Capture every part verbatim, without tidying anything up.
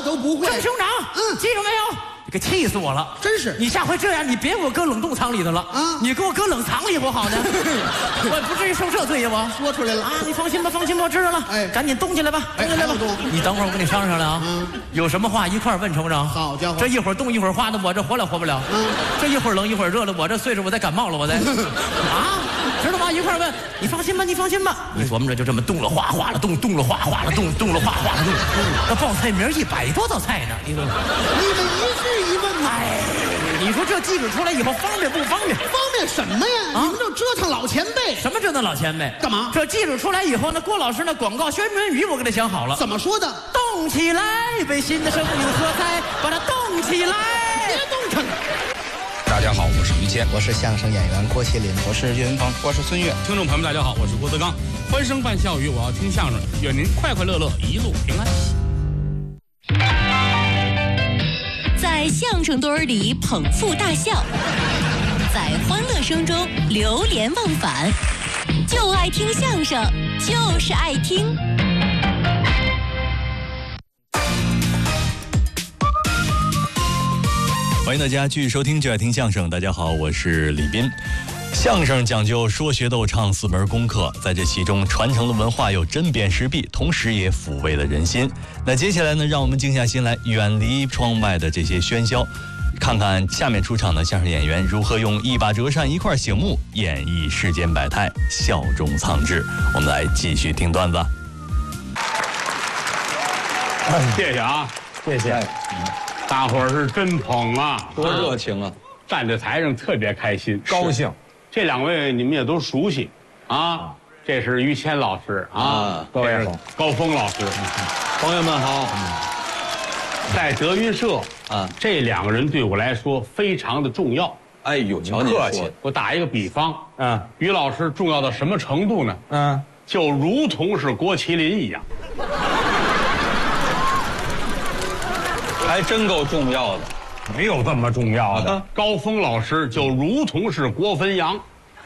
都不会。 郑兄长，嗯，记住没有？你给气死我了！ 真是， 你下回这样，你别给我搁冷冻仓里头了啊！你给我搁冷藏里多好呢，我不至于受这罪呀！我说出来了啊！ 你放心吧，放心吧，我知道了。哎，赶紧动起来吧，动起来吧！你等会儿我跟你商量商量啊，有什么话一块问成不成？ 好家伙， 这一会儿冻一会儿化的，我这活了活不了。嗯，这一会儿冷一会儿热了，我这岁数我再感冒了，我再啊，知道吗？一块问，你放心吧，你放心吧。你琢磨着就这么冻了化化了，冻冻了化化了，冻冻了化化了冻。那报菜名一百多道菜呢，你说？ 你们一句一问嘛。 哎，你说这记者出来以后方便不方便？ 方便什么呀？啊、你们就折腾老前辈。 什么折腾老前辈？ 干嘛？ 这记者出来以后，那郭老师那广告宣传语我给他想好了。 怎么说的？ 动起来，为新的生命喝彩，把它动起来。 别动弹。 大家好，我是于谦， 我是相声演员郭麒麟， 我是岳云鹏， 我是孙越。 听众朋友们，大家好，我是郭德纲。欢声伴笑语，我要听相声，愿您快快乐乐，一路平安。 在相声堆儿里捧腹大笑，在欢乐声中流连忘返，就爱听相声，就是爱听。 欢迎大家继续收听就爱听相声。大家好，我是李斌。相声讲究说学逗唱四门功课，在这其中传承了文化又针砭时弊，同时也抚慰了人心。那接下来呢，让我们静下心来，远离窗外的这些喧嚣，看看下面出场的相声演员如何用一把折扇一块醒目演绎世间百态，笑中藏志。我们来继续听段子。 谢谢啊， 谢谢。 大伙儿是真捧啊， 多热情啊！ 站在台上特别开心， 高兴。 这两位你们也都熟悉啊，这是于谦老师啊， 各位好， 高峰老师， 朋友们好。 在德云社啊，这两个人对我来说非常的重要。 哎呦，瞧您客气。我打一个比方， 嗯， 于老师重要到什么程度呢？ 嗯， 就如同是郭麒麟一样。 还真够重要的。 没有这么重要的。高峰老师就如同是郭汾阳。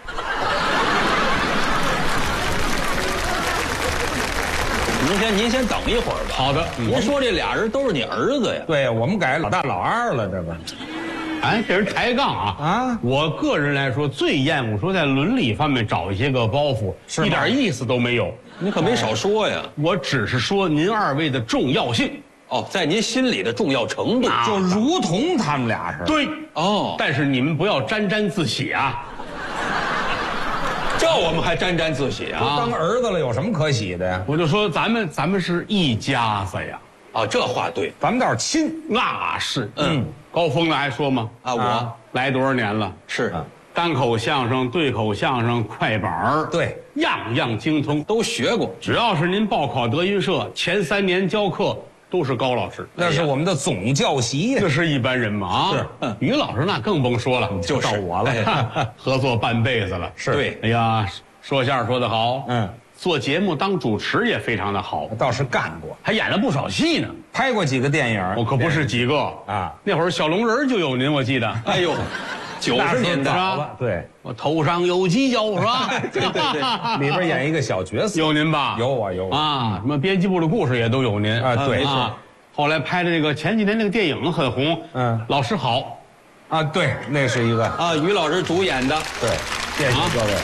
您先，您先等一会儿吧。 好的。 您说这俩人都是你儿子呀？ 对，我们改老大老二了，这不。 哎，这人抬杠啊！啊，我个人来说最厌恶说在伦理方面找一些个包袱，一点意思都没有。 你可没少说呀。 我只是说您二位的重要性。 哦，在您心里的重要程度， 就如同他们俩似的。 对， 哦， 但是你们不要沾沾自喜啊！ 这我们还沾沾自喜啊！ 当儿子了有什么可喜的呀？ 我就说咱们咱们是一家子呀！ 啊，这话对， 咱们倒是亲。 那是， 嗯， 高峰的还说吗？ 啊，我来多少年了？ 是， 单口相声、对口相声、快板儿， 对， 样样精通， 都学过。 只要是您报考德云社，前三年教课都是高老师， 那是我们的总教习呀。 这是一般人吗？啊， 是。 于老师那更甭说了， 就到我了， 合作半辈子了。 是。 对， 哎呀，说相声说得好， 嗯， 做节目当主持也非常的好， 倒是干过， 还演了不少戏呢， 拍过几个电影。 我可不是几个啊， 那会儿小龙人就有您，我记得。 哎呦。九十年代是吧？ 对， 我头上有犄角是吧？ 对对对，里边演一个小角色， 有您吧？ 有我有我啊，什么编辑部的故事也都有您啊，对， 啊。后来拍的那个前几年那个电影很红， 嗯， 老师好， 啊，对，那是一个啊，于老师主演的， 对，谢谢各位。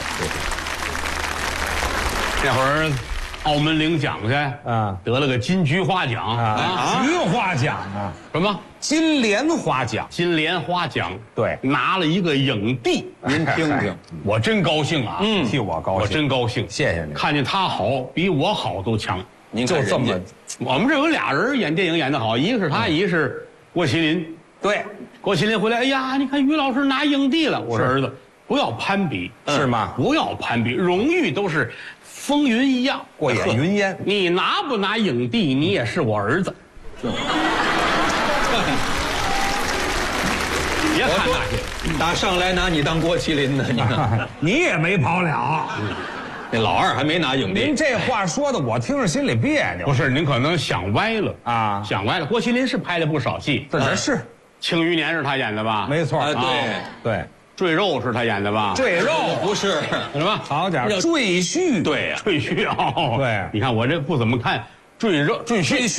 那会儿澳门领奖去，啊，得了个金菊花奖啊，菊花奖啊， 什么？ 金莲花奖， 金莲花奖， 对， 拿了一个影帝， 您听听， 我真高兴啊！ 嗯，替我高兴， 我真高兴， 谢谢你。 看见他好，比我好都强。 您就这么， 我们这有俩人演电影演得好，一个是他，一个是郭麒麟。 对， 郭麒麟回来，哎呀，你看于老师拿影帝了。我说儿子，不要攀比， 是吗？ 不要攀比，荣誉都是风云一样， 过眼云烟。 你拿不拿影帝，你也是我儿子。别看那些， 打上来拿你当郭麒麟的，你看你也没跑了。 那老二还没拿影帝。 您这话说的，我听着心里别扭。 不是，您可能想歪了啊， 想歪了。郭麒麟是拍了不少戏， 这是《 庆余年》是他演的吧？ 没错， 啊，对对， 赘肉是他演的吧？ 赘肉不是什么？ 好点儿，赘婿。 对呀，赘婿哦。 对， 你看我这不怎么看赘肉赘婿。